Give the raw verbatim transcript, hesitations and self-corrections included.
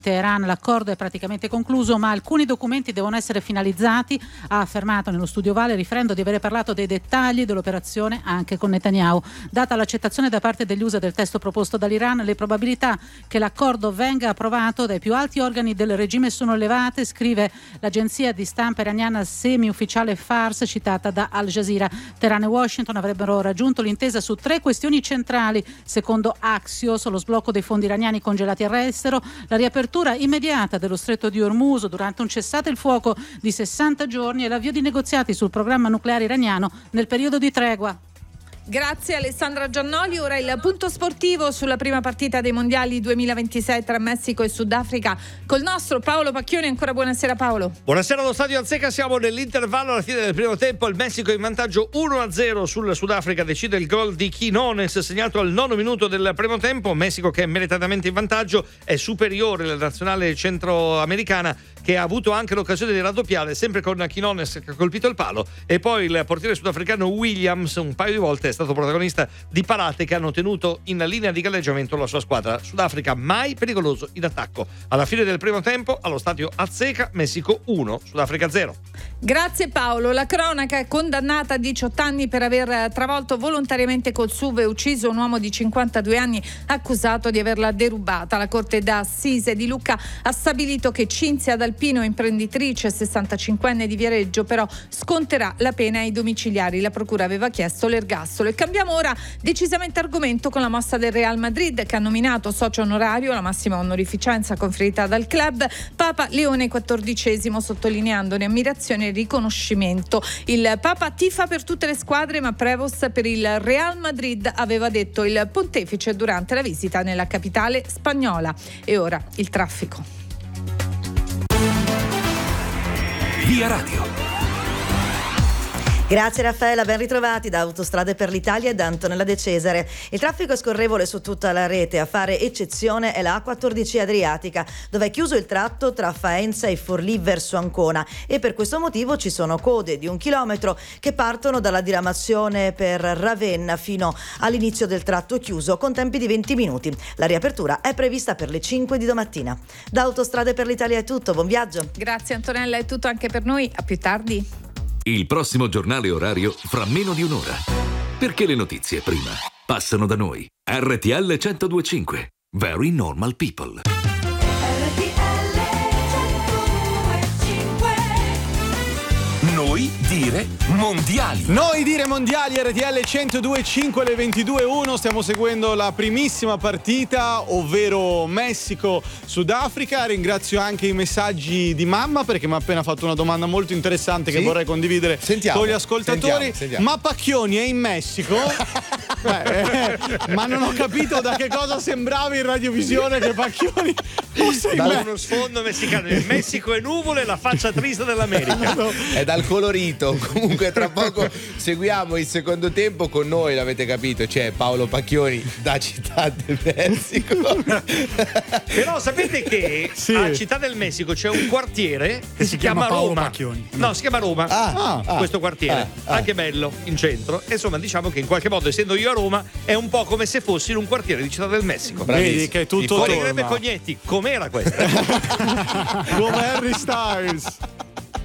Teheran l'accordo è praticamente concluso, ma alcuni documenti devono essere finalizzati. Ha affermato nello studio Vale, riferendo di avere parlato dei dettagli dell'operazione anche con Netanyahu. Data l'accettazione da parte degli U S A del testo proposto dall'Iran, le probabilità che l'accordo venga approvato dai più alti organi del regime sono elevate, scrive l'agenzia di stampa iraniana semi-ufficiale Fars, citata da Al Jazeera. Teheran e Washington avrebbero raggiunto l'intesa su tre questioni centrali, secondo Axios: lo sblocco dei fondi iraniani congelati all'estero, la riapertura immediata dello stretto di Hormuz durante un cessate il fuoco di sessanta giorni e l'avvio di negoziati sul programma nucleare iraniano nel periodo di tregua. Grazie Alessandra Giannoli. Ora il punto sportivo sulla prima partita dei mondiali duemilaventisei tra Messico e Sudafrica col nostro Paolo Pacchioni. Ancora buonasera Paolo. Buonasera allo Stadio Azzecca, siamo nell'intervallo alla fine del primo tempo. Il Messico in vantaggio uno a zero sul Sudafrica, decide il gol di Quinones segnato al nono minuto del primo tempo. Messico che è meritatamente in vantaggio, è superiore alla nazionale centroamericana che ha avuto anche l'occasione di raddoppiare, sempre con Quinones che ha colpito il palo, e poi il portiere sudafricano Williams un paio di volte è stato protagonista di parate che hanno tenuto in linea di galleggiamento la sua squadra. Sudafrica mai pericoloso in attacco. Alla fine del primo tempo allo stadio Azzecca, Messico uno, Sudafrica zero. Grazie Paolo. La cronaca è condannata a diciotto anni per aver travolto volontariamente col S U V e ucciso un uomo di cinquantadue anni accusato di averla derubata. La Corte d'Assise di Lucca ha stabilito che Cinzia D'Alpino, imprenditrice sessantacinquenne di Viareggio, però sconterà la pena ai domiciliari. La procura aveva chiesto l'ergastolo. E cambiamo ora decisamente argomento con la mossa del Real Madrid, che ha nominato socio onorario, la massima onorificenza conferita dal club, Papa Leone quattordicesimo, sottolineandone ammirazione e riconoscimento. Il Papa tifa per tutte le squadre, ma Prevost per il Real Madrid, aveva detto il pontefice durante la visita nella capitale spagnola. E ora il traffico. Via Radio. Grazie Raffaella, ben ritrovati da Autostrade per l'Italia e da Antonella De Cesare. Il traffico è scorrevole su tutta la rete, a fare eccezione è la A quattordici Adriatica, dove è chiuso il tratto tra Faenza e Forlì verso Ancona, e per questo motivo ci sono code di un chilometro che partono dalla diramazione per Ravenna fino all'inizio del tratto chiuso, con tempi di venti minuti. La riapertura è prevista per le cinque di domattina. Da Autostrade per l'Italia è tutto, buon viaggio. Grazie Antonella, è tutto anche per noi, a più tardi. Il prossimo giornale orario fra meno di un'ora. Perché le notizie prima passano da noi. R T L centodue e cinque. Very Normal People. Noi dire mondiali. Noi dire mondiali. R T L centodue e cinque, alle ventidue e uno. Stiamo seguendo la primissima partita, ovvero Messico-Sudafrica. Ringrazio anche i messaggi di mamma, perché mi ha appena fatto una domanda molto interessante, sì? Che vorrei condividere sentiamo, con gli ascoltatori. Sentiamo, sentiamo. Ma Pacchioni è in Messico? Beh, eh, ma non ho capito da che cosa sembrava in radiovisione che Pacchioni fosse in da me- uno sfondo messicano. Il Messico è nuvole, la faccia triste dell'America. È dal colorito. Comunque tra poco seguiamo il secondo tempo. Con noi, l'avete capito, c'è Paolo Pacchioni da Città del Messico. Però sapete che sì, a Città del Messico c'è un quartiere che si, si chiama, chiama Roma. Pacchioni. No, si chiama Roma. Ah, ah, questo quartiere, ah, anche bello, in centro. E insomma, diciamo che in qualche modo, essendo io a Roma, è un po' come se fossi in un quartiere di Città del Messico. Vedi che è tutto torna. Cognetti, com'era questa? Come Harry Styles.